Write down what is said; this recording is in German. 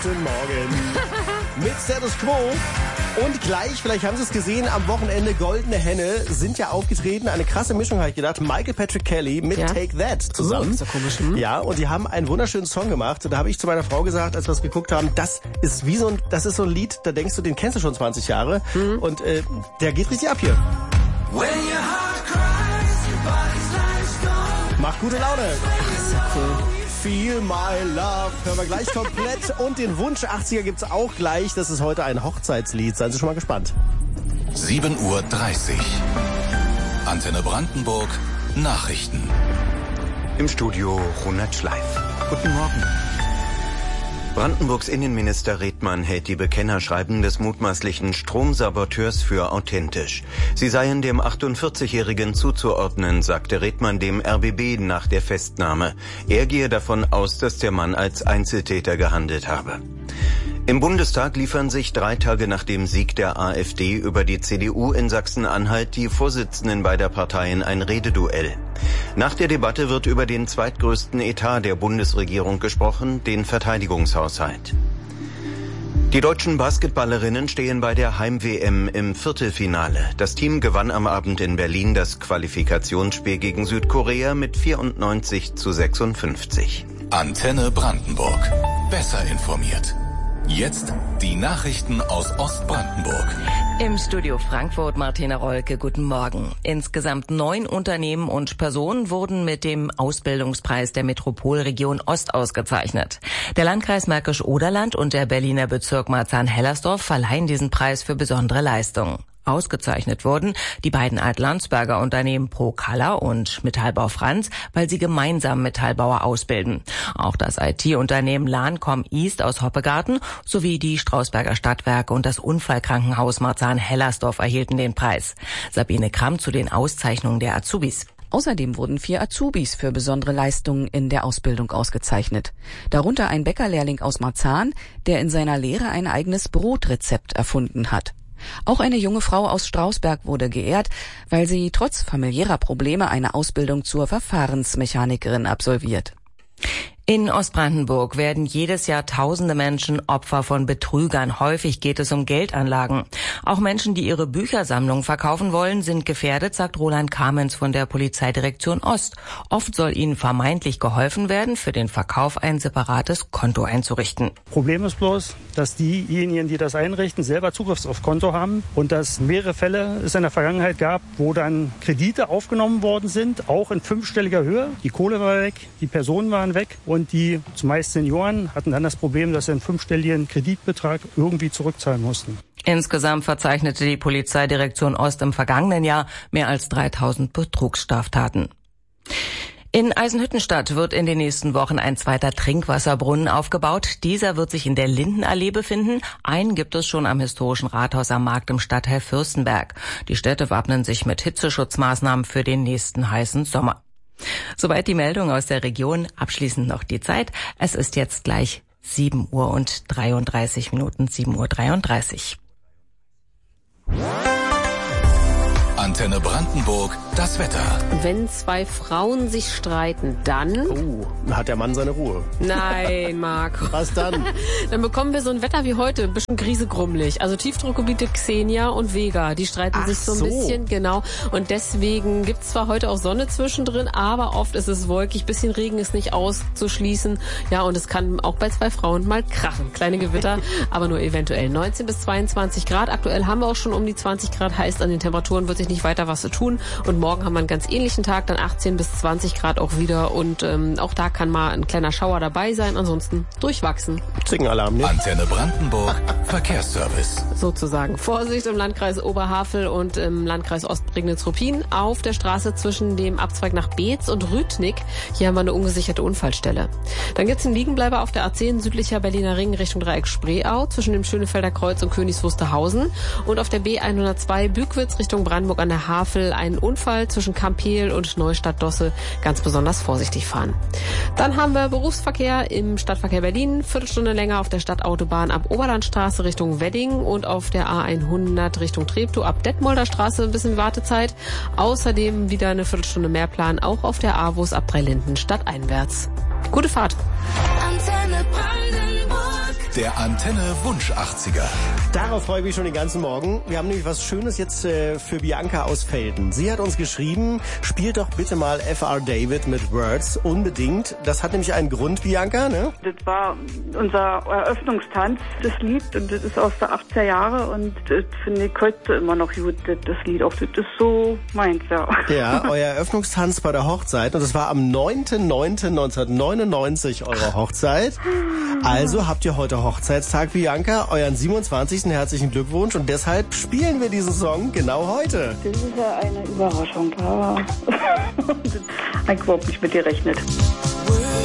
Guten Morgen mit Status Quo. Und gleich, vielleicht haben Sie es gesehen, am Wochenende Goldene Henne sind ja aufgetreten. Eine krasse Mischung, habe ich gedacht. Michael Patrick Kelly mit Take That zusammen. Ist ja komisch, Ja, und die haben einen wunderschönen Song gemacht. Und da habe ich zu meiner Frau gesagt, als wir es geguckt haben, das ist so ein Lied, da denkst du, den kennst du schon 20 Jahre. Und der geht richtig ab hier. Macht gute Laune. Ach, ist ja cool. Feel My Love. Hören wir gleich komplett. Und den Wunsch 80er gibt's auch gleich. Das ist heute ein Hochzeitslied. Seien Sie schon mal gespannt. 7:30 Uhr. Antenne Brandenburg. Nachrichten. Im Studio Ronald Schleif. Guten Morgen. Brandenburgs Innenminister Redmann hält die Bekennerschreiben des mutmaßlichen Stromsaboteurs für authentisch. Sie seien dem 48-Jährigen zuzuordnen, sagte Redmann dem RBB nach der Festnahme. Er gehe davon aus, dass der Mann als Einzeltäter gehandelt habe. Im Bundestag liefern sich 3 Tage nach dem Sieg der AfD über die CDU in Sachsen-Anhalt die Vorsitzenden beider Parteien ein Rededuell. Nach der Debatte wird über den zweitgrößten Etat der Bundesregierung gesprochen, den Verteidigungshaushalt. Die deutschen Basketballerinnen stehen bei der Heim-WM im Viertelfinale. Das Team gewann am Abend in Berlin das Qualifikationsspiel gegen Südkorea mit 94:56. Antenne Brandenburg. Besser informiert. Jetzt die Nachrichten aus Ostbrandenburg. Im Studio Frankfurt Martina Rolke, guten Morgen. Insgesamt 9 Unternehmen und Personen wurden mit dem Ausbildungspreis der Metropolregion Ost ausgezeichnet. Der Landkreis Märkisch-Oderland und der Berliner Bezirk Marzahn-Hellersdorf verleihen diesen Preis für besondere Leistungen. Ausgezeichnet wurden die beiden Alt-Landsberger Unternehmen Pro-Color und Metallbau Franz, weil sie gemeinsam Metallbauer ausbilden. Auch das IT-Unternehmen Lancom East aus Hoppegarten sowie die Strausberger Stadtwerke und das Unfallkrankenhaus Marzahn-Hellersdorf erhielten den Preis. Sabine Kramm zu den Auszeichnungen der Azubis. Außerdem wurden 4 Azubis für besondere Leistungen in der Ausbildung ausgezeichnet. Darunter ein Bäckerlehrling aus Marzahn, der in seiner Lehre ein eigenes Brotrezept erfunden hat. Auch eine junge Frau aus Strausberg wurde geehrt, weil sie trotz familiärer Probleme eine Ausbildung zur Verfahrensmechanikerin absolviert. In Ostbrandenburg werden jedes Jahr tausende Menschen Opfer von Betrügern. Häufig geht es um Geldanlagen. Auch Menschen, die ihre Büchersammlung verkaufen wollen, sind gefährdet, sagt Roland Kamens von der Polizeidirektion Ost. Oft soll ihnen vermeintlich geholfen werden, für den Verkauf ein separates Konto einzurichten. Problem ist bloß, dass diejenigen, die das einrichten, selber Zugriff aufs Konto haben und dass mehrere Fälle es in der Vergangenheit gab, wo dann Kredite aufgenommen worden sind, auch in 5-stelliger Höhe. Die Kohle war weg, die Personen waren weg. Und die zumeist Senioren hatten dann das Problem, dass sie einen 5-stelligen Kreditbetrag irgendwie zurückzahlen mussten. Insgesamt verzeichnete die Polizeidirektion Ost im vergangenen Jahr mehr als 3000 Betrugsstraftaten. In Eisenhüttenstadt wird in den nächsten Wochen ein zweiter Trinkwasserbrunnen aufgebaut. Dieser wird sich in der Lindenallee befinden. Einen gibt es schon am historischen Rathaus am Markt im Stadtteil Fürstenberg. Die Städte wappnen sich mit Hitzeschutzmaßnahmen für den nächsten heißen Sommer. Soweit die Meldung aus der Region. Abschließend noch die Zeit. Es ist jetzt gleich 7:33 Uhr, 7:33 Uhr. Antenne Brandenburg, das Wetter. Wenn 2 Frauen sich streiten, dann... Hat der Mann seine Ruhe. Nein, Marco. Was dann? Dann bekommen wir so ein Wetter wie heute, ein bisschen griesegrummelig. Also Tiefdruckgebiete Xenia und Vega, die streiten sich so ein bisschen, genau. Und deswegen gibt's zwar heute auch Sonne zwischendrin, aber oft ist es wolkig, bisschen Regen ist nicht auszuschließen. Ja, und es kann auch bei 2 Frauen mal krachen. Kleine Gewitter, aber nur eventuell. 19 bis 22 Grad. Aktuell haben wir auch schon um die 20 Grad, heißt an den Temperaturen wird sich nicht weiter was zu tun. Und morgen haben wir einen ganz ähnlichen Tag, dann 18 bis 20 Grad auch wieder. Und auch da kann mal ein kleiner Schauer dabei sein. Ansonsten durchwachsen. Zickenalarm, ne? Antenne Brandenburg, Verkehrsservice. Sozusagen. Vorsicht im Landkreis Oberhavel und im Landkreis Ostprignitz-Ruppin auf der Straße zwischen dem Abzweig nach Beetz und Rüthnick. Hier haben wir eine ungesicherte Unfallstelle. Dann gibt's einen Liegenbleiber auf der A10 südlicher Berliner Ring Richtung Dreieck Spreeau zwischen dem Schönefelder Kreuz und Königs Wusterhausen. Und auf der B102 Bückwitz Richtung Brandenburg an der Havel einen Unfall zwischen Kampeel und Neustadt-Dosse. Ganz besonders vorsichtig fahren. Dann haben wir Berufsverkehr im Stadtverkehr Berlin. Viertelstunde länger auf der Stadtautobahn ab Oberlandstraße Richtung Wedding und auf der A100 Richtung Treptow ab Detmolder Straße ein bisschen Wartezeit. Außerdem wieder eine Viertelstunde mehr Plan auch auf der AWUS ab Dreilinden stadteinwärts. Gute Fahrt. Antenne Brandenburg. Der Antenne Wunsch 80er. Darauf freue ich mich schon den ganzen Morgen. Wir haben nämlich was Schönes jetzt für Bianca aus Velden. Sie hat uns geschrieben, spielt doch bitte mal F.R. David mit Words unbedingt. Das hat nämlich einen Grund, Bianca, ne? Das war unser Eröffnungstanz, das Lied, und das ist aus der 80er Jahre und das finde ich heute immer noch gut, das Lied. Auch das ist so meins, ja. Ja, euer Eröffnungstanz bei der Hochzeit, und das war am 9.9.1999 eure Hochzeit. Also habt ihr heute Hochzeitstag, Bianca, euren 27. Herzlichen Glückwunsch, und deshalb spielen wir diesen Song genau heute. Das ist ja eine Überraschung, aber ich habe überhaupt nicht mit gerechnet.